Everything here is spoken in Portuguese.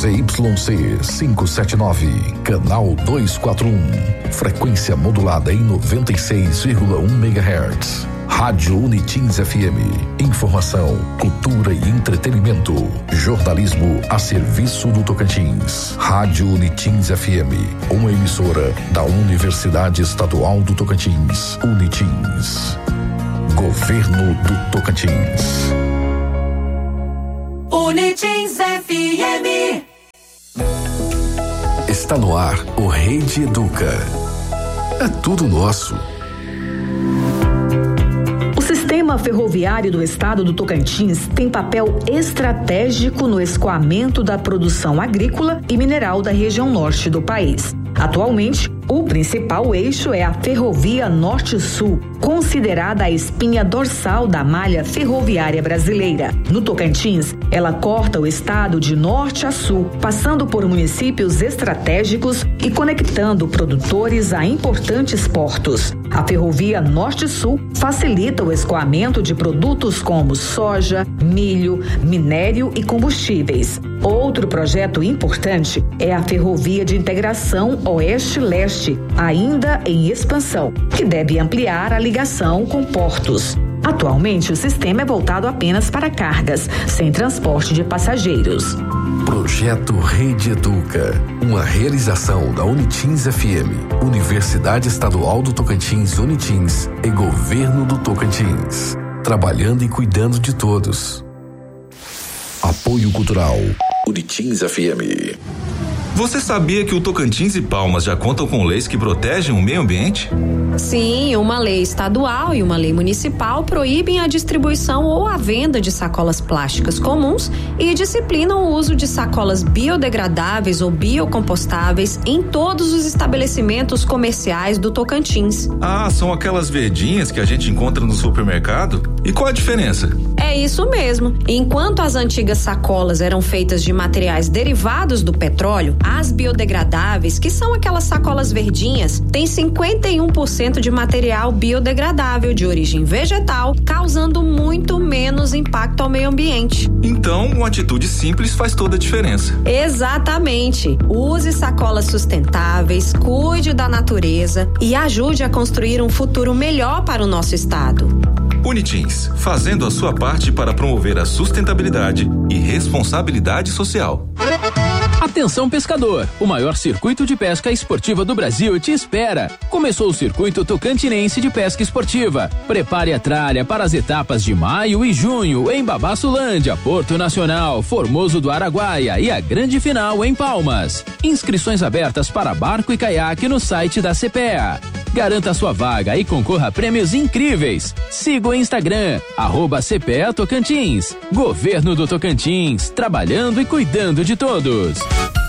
ZYC 579, canal 241, frequência modulada em 96,1 MHz. Rádio Unitins FM, informação, cultura e entretenimento, jornalismo a serviço do Tocantins. Rádio Unitins FM, uma emissora da Universidade Estadual do Tocantins, Unitins. Governo do Tocantins. Unitins FM. Está no ar o Rede Educa. É tudo nosso. O Sistema Ferroviário do Estado do Tocantins tem papel estratégico no escoamento da produção agrícola e mineral da região norte do país. Atualmente, o principal eixo é a Ferrovia Norte-Sul, considerada a espinha dorsal da malha ferroviária brasileira. No Tocantins, ela corta o estado de norte a sul, passando por municípios estratégicos e conectando produtores a importantes portos. A Ferrovia Norte-Sul facilita o escoamento de produtos como soja, milho, minério e combustíveis. Outro projeto importante é a Ferrovia de Integração Oeste-Leste, ainda em expansão, que deve ampliar a ligação com portos. Atualmente, o sistema é voltado apenas para cargas, sem transporte de passageiros. Projeto Rede Educa, uma realização da Unitins FM, Universidade Estadual do Tocantins, Unitins e Governo do Tocantins. Trabalhando e cuidando de todos. Apoio Cultural, Unitins FM. Você sabia que o Tocantins e Palmas já contam com leis que protegem o meio ambiente? Sim, uma lei estadual e uma lei municipal proíbem a distribuição ou a venda de sacolas plásticas comuns e disciplinam o uso de sacolas biodegradáveis ou biocompostáveis em todos os estabelecimentos comerciais do Tocantins. Ah, são aquelas verdinhas que a gente encontra no supermercado? E qual a diferença? É isso mesmo. Enquanto as antigas sacolas eram feitas de materiais derivados do petróleo, as biodegradáveis, que são aquelas sacolas verdinhas, têm 51% de material biodegradável de origem vegetal, causando muito menos impacto ao meio ambiente. Então, uma atitude simples faz toda a diferença. Exatamente. Use sacolas sustentáveis, cuide da natureza e ajude a construir um futuro melhor para o nosso estado. Unitins, fazendo a sua parte para promover a sustentabilidade e responsabilidade social. Atenção pescador, o maior circuito de pesca esportiva do Brasil te espera. Começou o circuito tocantinense de pesca esportiva. Prepare a tralha para as etapas de maio e junho em Babaçulândia, Porto Nacional, Formoso do Araguaia e a grande final em Palmas. Inscrições abertas para barco e caiaque no site da CPEA. Garanta sua vaga e concorra a prêmios incríveis. Siga o Instagram, @CPEA Tocantins. Governo do Tocantins, trabalhando e cuidando de todos.